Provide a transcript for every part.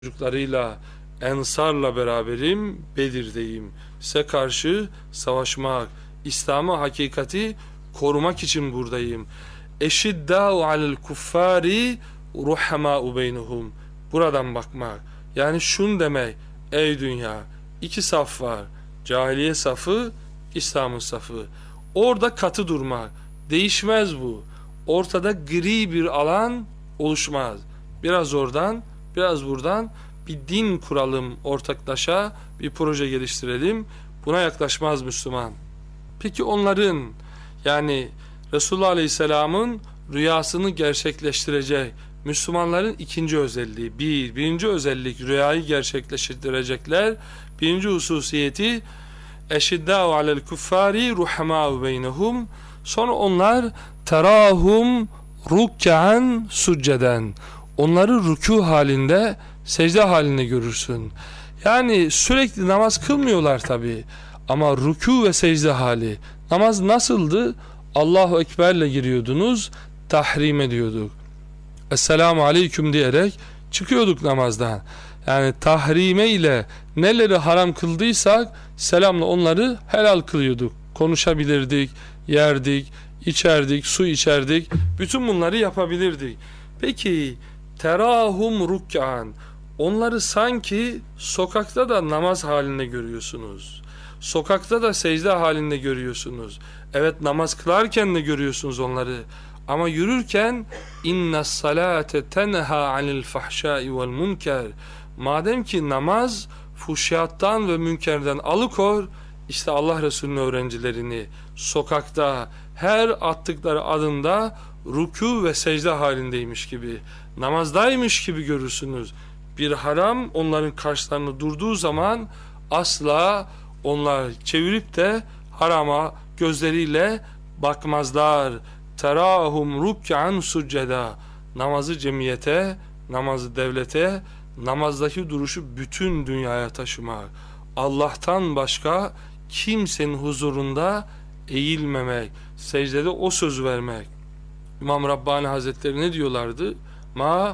çocuklarıyla, Ensar'la beraberim, Bedir'deyim. Size karşı savaşmak, İslam'ı, hakikati korumak için buradayım. Eşiddâ'u alel kuffâri ruhamâ'u beynuhum. Buradan bakmak. Yani şunu demek: ey dünya, iki saf var. Cahiliye safı, İslam'ın safı. Orada katı durmak. Değişmez bu. Ortada gri bir alan oluşmaz. Biraz oradan, biraz buradan bir din kuralım, ortaklaşa bir proje geliştirelim. Buna yaklaşmaz Müslüman. Peki onların, yani Resulullah Aleyhisselam'ın rüyasını gerçekleştirecek Müslümanların ikinci özelliği, birinci özellik, rüyayı gerçekleştirecekler. Birinci hususiyeti eşiddâ'u alel kuffâri ruhamâ'u beynehum. Sonra onlar terâhum ruk'an succeden. Onları rükû halinde, secde halinde görürsün. Yani sürekli namaz kılmıyorlar tabi, ama rükû ve secde hali. Namaz nasıldı? Allahu Ekber'le giriyordunuz, tahrim ediyorduk. Esselamu Aleyküm diyerek çıkıyorduk namazdan. Yani tahrime ile neleri haram kıldıysak selamla onları helal kılıyorduk. Konuşabilirdik, yerdik, içerdik, su içerdik. Bütün bunları yapabilirdik. Peki terahum ruk'an, onları sanki sokakta da namaz halinde görüyorsunuz. Sokakta da secde halinde görüyorsunuz. Evet, namaz kılarken de görüyorsunuz onları. Ama yürürken inna salate tenha anil fahşai vel münker. Madem ki namaz fuhşiyattan ve münkerden alıkor, işte Allah Resulü'nün öğrencilerini sokakta her attıkları adımda rükû ve secde halindeymiş gibi, namazdaymış gibi görürsünüz. Bir haram onların karşılarında durduğu zaman asla onlar çevirip de harama gözleriyle bakmazlar. Terahum ruk'an succeda. Namazı cemiyete, namazı devlete, namazdaki duruşu bütün dünyaya taşımak. Allah'tan başka kimsenin huzurunda eğilmemek, secdede o söz vermek. İmam Rabbani Hazretleri ne diyorlardı? Ma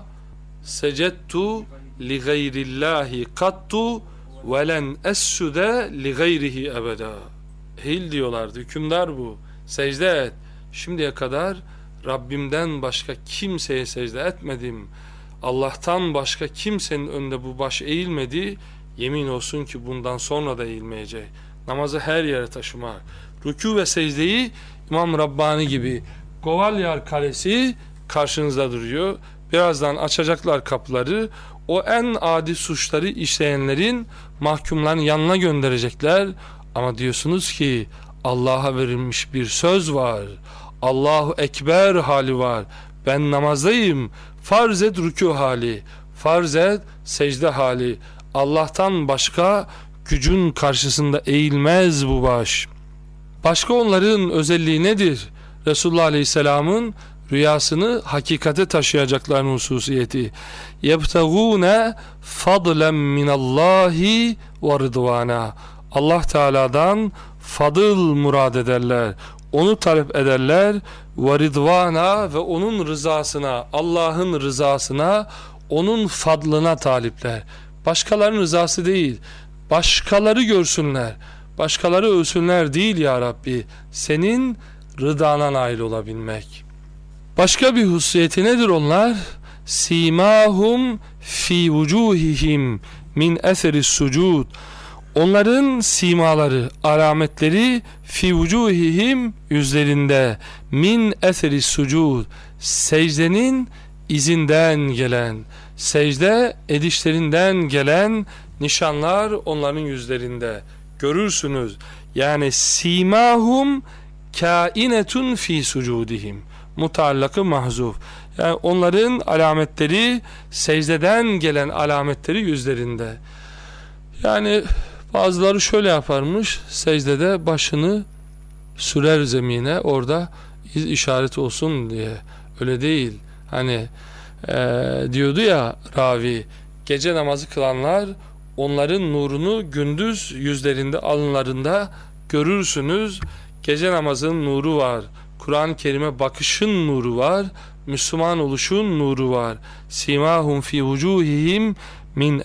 secettu li gayrillahi kattu ve len essude li gayrihi ebeda. Eğil diyorlardı, hükümdar bu. Secde et. Şimdiye kadar Rabbimden başka kimseye secde etmedim. Allah'tan başka kimsenin önünde bu baş eğilmedi. Yemin olsun ki bundan sonra da eğilmeyecek. Namazı her yere taşımak. Rükû ve secdeyi İmam Rabbani gibi, Govalyar Kalesi karşınızda duruyor. Birazdan açacaklar kapıları. O en adi suçları işleyenlerin, mahkumların yanına gönderecekler. Ama diyorsunuz ki Allah'a verilmiş bir söz var. Allahu Ekber hali var. Ben namazdayım. Farz et rükû hali. Farz et secde hali. Allah'tan başka gücün karşısında eğilmez bu baş. Başka onların özelliği nedir? Resulullah Aleyhisselam'ın rüyasını hakikate taşıyacakların hususiyeti. يَبْتَغُونَ فَضْلًا مِنَ اللّٰهِ وَرِضْوَانَا. Allah Teala'dan fadıl murad ederler. Onu talep ederler. وَرِضْوَانَا, ve onun rızasına, Allah'ın rızasına, onun fadlına talipler. Başkalarının rızası değil. Başkaları görsünler, başkaları övsünler değil ya Rabbi. Senin rıdana nail olabilmek. Başka bir hususiyeti nedir onlar? Simahum fi vucuhihim min eseri sucud. Onların simaları, alametleri fi vucuhihim, yüzlerinde, min eseri sucud, secdenin izinden gelen, secde edişlerinden gelen nişanlar onların yüzlerinde görürsünüz. Yani simahum kainetun fi sucudihim, mutallakı mahzuf. Yani onların alametleri, secdeden gelen alametleri yüzlerinde. Yani bazıları şöyle yaparmış, secdede başını sürer zemine, orada işaret olsun diye. Öyle değil. Hani diyordu ya ravi, gece namazı kılanlar, onların nurunu gündüz yüzlerinde, alınlarında görürsünüz. Gece namazının nuru var. Kur'an-ı Kerim'e bakışın nuru var. Müslüman oluşun nuru var. Simahum fi vucuhihim min